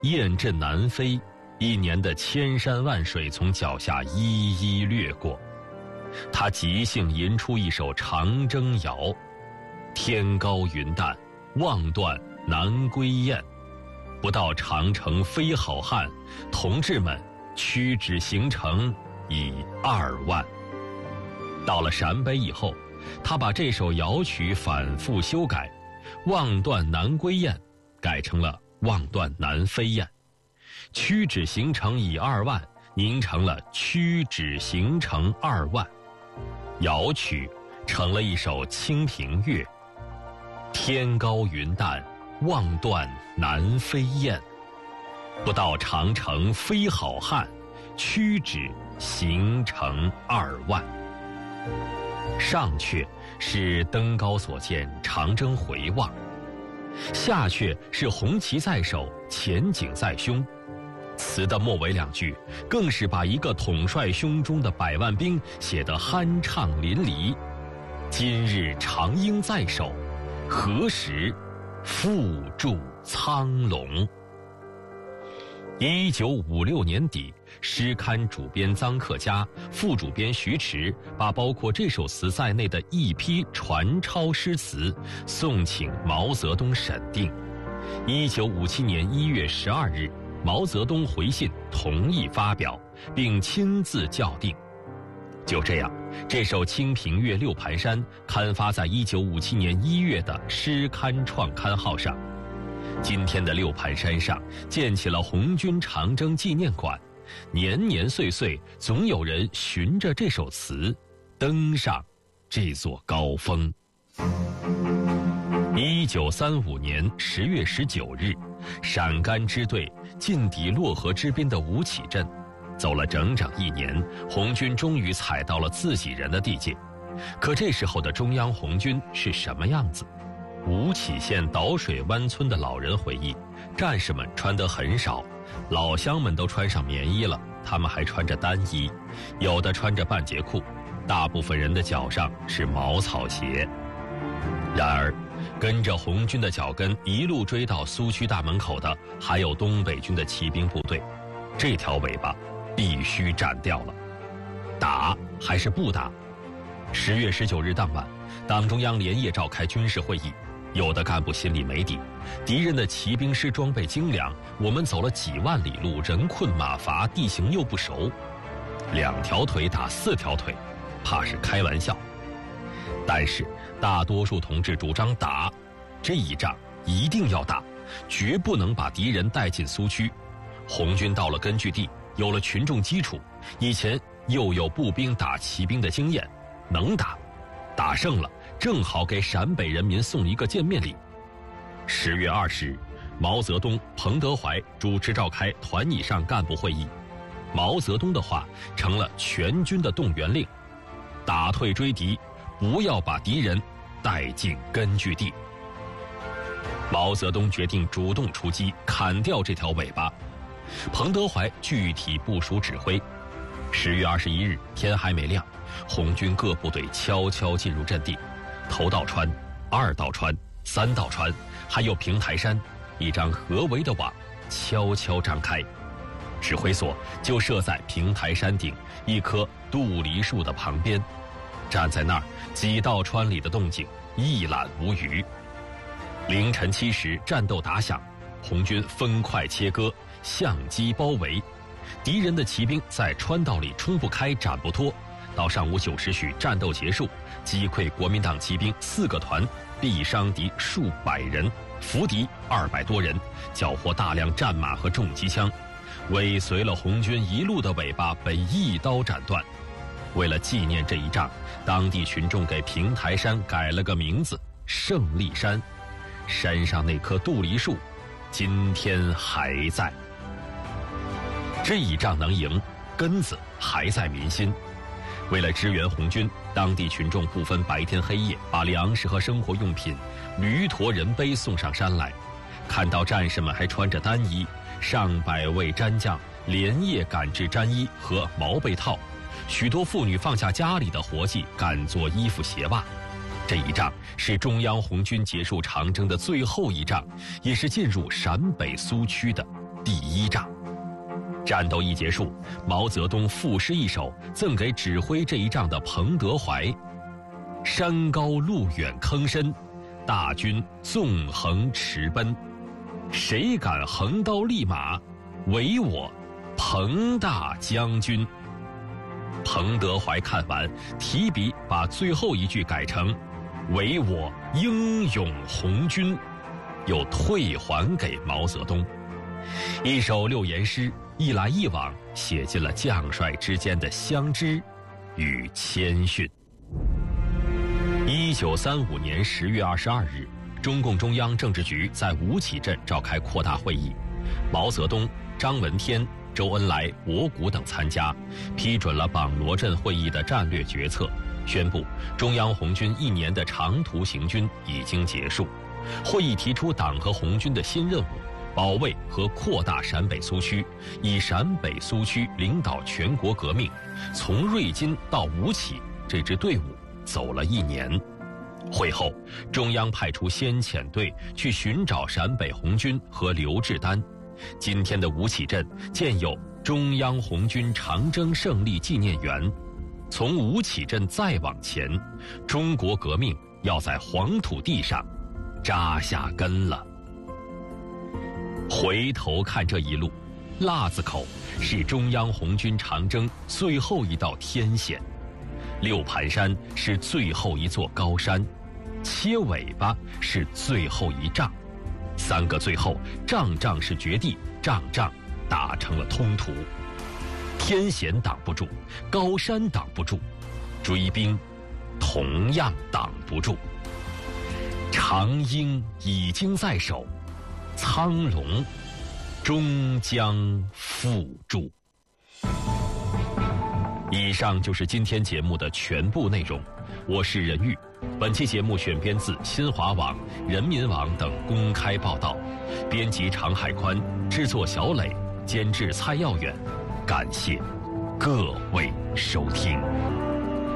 雁阵南飞，一年的千山万水从脚下一一掠过。他即兴吟出一首长征谣：天高云淡，望断南归雁。不到长城非好汉，同志们屈指行程已2万。到了陕北以后，他把这首谣曲反复修改，望断南归雁改成了望断南飞雁，屈指行程已2万凝成了屈指行程2万。谣曲成了一首《清平乐》：天高云淡，望断南飞雁。不到长城非好汉，屈指行程2万。上阙是登高所见长征回望，下阙是红旗在手，前景在胸。词的末尾2句更是把一个统帅胸中的100万兵写得酣畅淋漓。今日长缨在手，何时复驻苍龙。1956年底，诗刊主编臧克家、副主编徐迟把包括这首词在内的一批传抄诗词送请毛泽东审定。1957年1月12日，毛泽东回信同意发表，并亲自校订。就这样，这首《清平乐·六盘山》刊发在1957年1月的诗刊创刊号上。今天的六盘山上建起了红军长征纪念馆，年年岁岁总有人循着这首词登上这座高峰。1935年10月19日，陕甘支队进抵洛河之滨的吴起镇，走了整整1年，红军终于踩到了自己人的地界。可这时候的中央红军是什么样子？吴起县岛水湾村的老人回忆，战士们穿得很少，老乡们都穿上棉衣了，他们还穿着单衣，有的穿着半截裤，大部分人的脚上是茅草鞋。然而，跟着红军的脚跟一路追到苏区大门口的，还有东北军的骑兵部队，这条尾巴必须斩掉了。打还是不打？10月19日当晚，党中央连夜召开军事会议。有的干部心里没底，敌人的骑兵师装备精良，我们走了几万里路，人困马乏，地形又不熟，2条腿打4条腿，怕是开玩笑。但是大多数同志主张打，这一仗一定要打，绝不能把敌人带进苏区。红军到了根据地，有了群众基础，以前又有步兵打骑兵的经验，能打，打胜了正好给陕北人民送一个见面礼。10月20日，毛泽东、彭德怀主持召开团以上干部会议。毛泽东的话成了全军的动员令：打退追敌，不要把敌人带进根据地。毛泽东决定主动出击，砍掉这条尾巴。彭德怀具体部署指挥。10月21日，天还没亮，红军各部队悄悄进入阵地。头道川、2道川、3道川，还有平台山，一张合围的网悄悄张开。指挥所就设在平台山顶一棵杜梨树的旁边，站在那儿，几道川里的动静一览无余。凌晨7时，战斗打响，红军分块切割，相机包围，敌人的骑兵在川道里冲不开，斩不脱。到上午9时许，战斗结束，击溃国民党骑兵4个团，毙伤敌数百人，俘敌200多人，缴获大量战马和重机枪，尾随了红军一路的尾巴被一刀斩断。为了纪念这一仗，当地群众给平台山改了个名字——胜利山。山上那棵杜梨树，今天还在。这一仗能赢，根子还在民心。为了支援红军，当地群众不分白天黑夜，把粮食和生活用品驴驮人背送上山来。看到战士们还穿着单衣，上百位战将连夜赶制毡衣和毛被套，许多妇女放下家里的活计，赶做衣服鞋袜。这一仗是中央红军结束长征的最后一仗，也是进入陕北苏区的第一仗。战斗一结束，毛泽东赋诗一首，赠给指挥这一仗的彭德怀：山高路远坑深，大军纵横驰奔，谁敢横刀立马，唯我彭大将军。彭德怀看完，提笔把最后一句改成唯我英勇红军，又退还给毛泽东。一首六言诗，一来一往写进了将帅之间的相知与谦逊。1935年10月22日，中共中央政治局在吴起镇召开扩大会议，毛泽东、张闻天、周恩来、博古等参加，批准了榜罗镇会议的战略决策，宣布中央红军1年的长途行军已经结束。会议提出党和红军的新任务，保卫和扩大陕北苏区，以陕北苏区领导全国革命。从瑞金到吴起，这支队伍走了1年。会后，中央派出先遣队去寻找陕北红军和刘志丹。今天的吴起镇建有中央红军长征胜利纪念园。从吴起镇再往前，中国革命要在黄土地上扎下根了。回头看这一路，腊子口是中央红军长征最后一道天险，六盘山是最后一座高山，切尾巴是最后一仗。3个最后，仗仗是绝地，仗仗打成了通途。天险挡不住，高山挡不住，追兵同样挡不住。长鹰已经在手，苍龙终将复驻。以上就是今天节目的全部内容，我是任玉。本期节目选编自新华网、人民网等公开报道，编辑常海宽，制作小磊，监制蔡耀远。感谢各位收听。